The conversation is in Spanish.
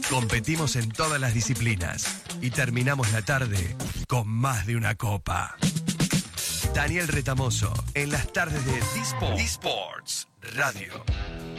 Competimos en todas las disciplinas y terminamos la tarde con más de una copa. Daniel Retamoso en las tardes de D-Sports Radio.